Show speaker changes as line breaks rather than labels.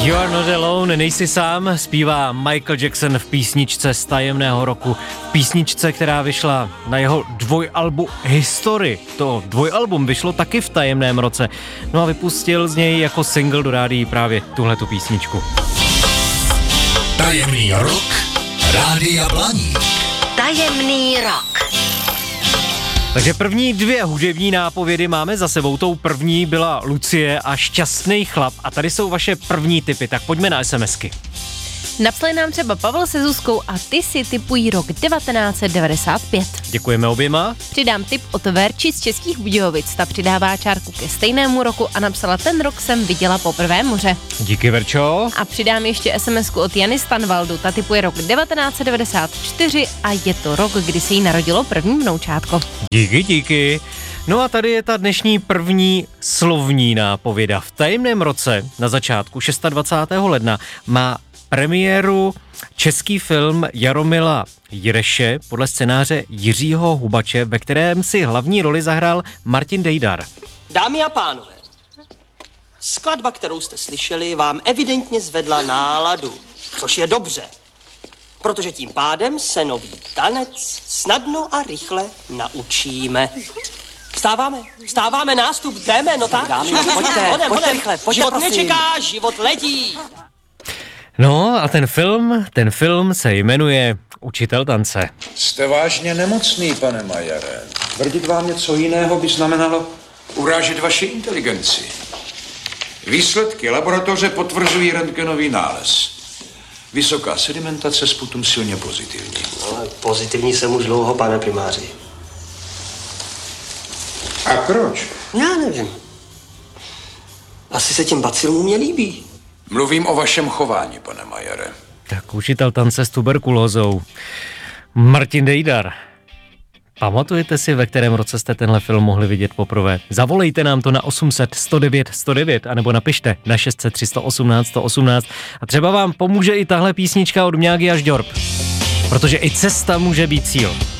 You are not alone, nejsi sám, zpívá Michael Jackson v písničce z Tajemného roku. V písničce, která vyšla na jeho dvojalbu History. To dvojalbum vyšlo taky v tajemném roce. No a vypustil z něj jako single do rádií právě tuhletu písničku.
Tajemný rok Rádia Blaník.
Tajemný rok.
Takže první dvě hudební nápovědy máme za sebou. Tou první byla Lucie a Šťastný chlap. A tady jsou vaše první tipy, tak pojďme na SMSky.
Napsali nám třeba Pavel se Zuzkou a ty si tipují rok 1995.
Děkujeme oběma.
Přidám tip od Verči z Českých Budějovic. Ta přidává čárku ke stejnému roku a napsala: ten rok jsem viděla poprvé moře.
Díky, Verčo.
A přidám ještě SMSku od Jany Stanvaldu. Ta tipuje rok 1994 a je to rok, kdy se jí narodilo první vnoučátko.
Díky. No a tady je ta dnešní první slovní nápověda. V tajemném roce na začátku 26. ledna má premiéru český film Jaromila Jireše podle scénáře Jiřího Hubače, ve kterém si hlavní roli zahrál Martin Dejdar.
Dámy a pánové, skladba, kterou jste slyšeli, vám evidentně zvedla náladu, což je dobře, protože tím pádem se nový tanec snadno a rychle naučíme. Vstáváme, nástup, jdeme, no tak?
Dámy, pojďte rychle, pojďte,
život
prosím.
nečeká, život letí.
No a ten film se jmenuje Učitel tance.
Jste vážně nemocný, pane Majere. Tvrdit vám něco jiného by znamenalo urážet vaši inteligenci. Výsledky laboratoře potvrzují rentgenový nález. Vysoká sedimentace, sputum silně pozitivní.
Ale pozitivní jsem už dlouho, pane primáři.
A proč?
Já nevím. Asi se těm bacilům mě líbí.
Mluvím o vašem chování, pane Majere.
Tak Učitel tance s tuberkulózou. Martin Dejdar. Pamatujete si, ve kterém roce jste tenhle film mohli vidět poprvé? Zavolejte nám to na 800 109 109 anebo napište na 600 318 118 a třeba vám pomůže i tahle písnička od Mňágy až Ďorb. Protože i cesta může být cíl.